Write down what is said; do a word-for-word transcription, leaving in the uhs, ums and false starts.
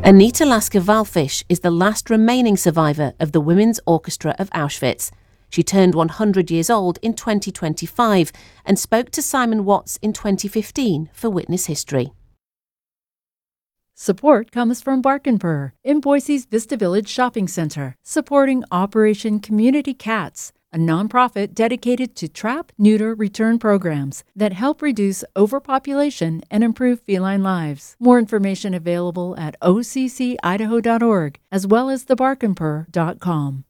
Anita Lasker-Wallfisch is the last remaining survivor of the Women's Orchestra of Auschwitz. She turned one hundred years old in twenty twenty-five and spoke to Simon Watts in twenty fifteen for Witness History. Support comes from Barkenpur in Boise's Vista Village Shopping Center, supporting Operation Community Cats, a nonprofit dedicated to trap, neuter, return programs that help reduce overpopulation and improve feline lives. More information available at o c c idaho dot org as well as the barkenpur dot com.